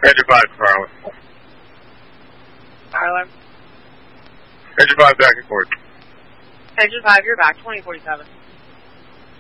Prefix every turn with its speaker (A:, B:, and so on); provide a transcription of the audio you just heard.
A: Engine 5, Carlin.
B: Carlin.
A: Engine 5, back and forth.
B: Engine 5, you're back, 2047.